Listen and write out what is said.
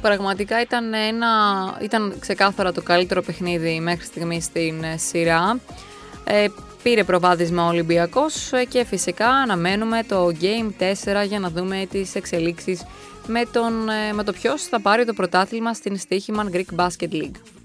Πραγματικά ήταν ξεκάθαρα το καλύτερο παιχνίδι μέχρι στιγμή στην σειρά. Πήρε προβάδισμα ο Ολυμπιακός και φυσικά αναμένουμε το Game 4 για να δούμε τις εξελίξεις με το ποιος θα πάρει το πρωτάθλημα στην Stoiximan Greek Basket League.